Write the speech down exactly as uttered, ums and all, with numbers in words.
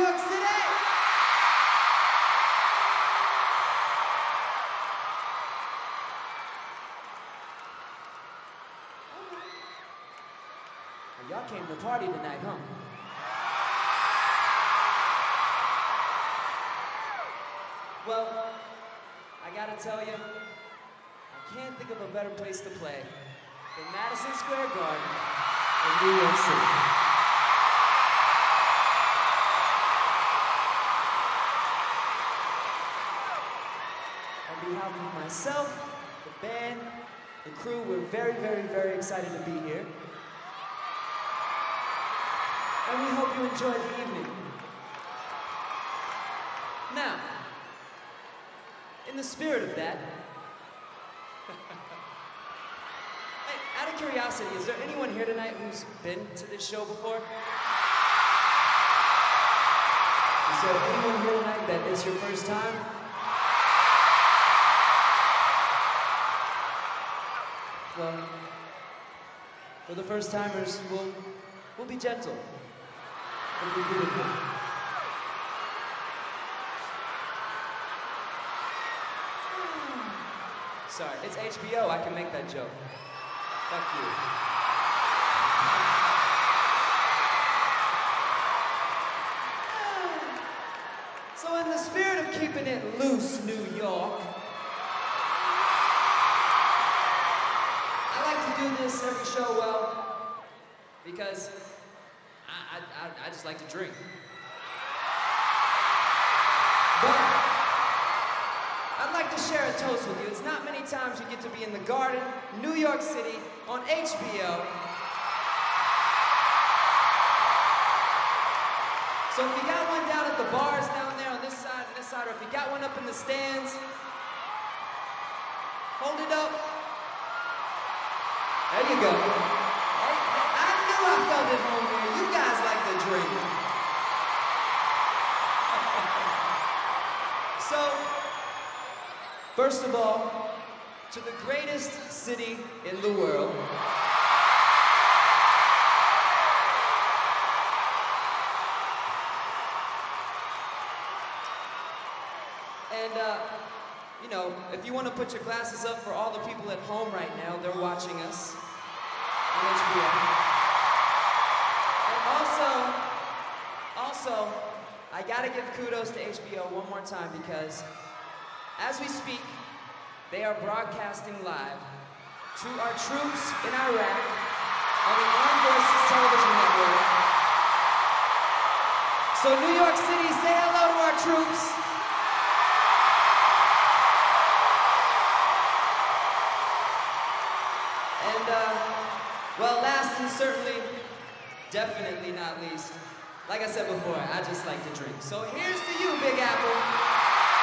York City! Well, y'all came to party tonight, huh? Well, I gotta tell you, I can't think of a better place to play than Madison Square Garden in New York City. On behalf of myself, the band, the crew, we're very, very, very excited to be here. And we hope you enjoy the evening. Now, in the spirit of that, hey, out of curiosity, is there anyone here tonight who's been to this show before? Is there anyone here tonight that it's your first time? Well, for the first timers, we'll, we'll be gentle. It'll be beautiful. Sorry, it's H B O. I can make that joke. Fuck you. So in the spirit of keeping it loose, New York, I like to do this every show well because I, I, I just like to drink. But I'd like to share a toast with you. It's not many times you get to be in the Garden, New York City, on H B O. So if you got one down at the bars down there on this side and this side, or if you got one up in the stands, hold it up. There you go. I knew I felt at home here. You guys like to drink. So, first of all, to the greatest city in the world. And, uh, you know, if you want to put your glasses up for all the people at home right now, they're watching us on H B O. And also, also, I gotta give kudos to H B O one more time because as we speak, they are broadcasting live to our troops in Iraq on the Armed Forces Television Network. So New York City, say hello to our troops. And, uh, well, last and certainly, definitely not least, like I said before, I just like to drink. So here's to you, Big Apple.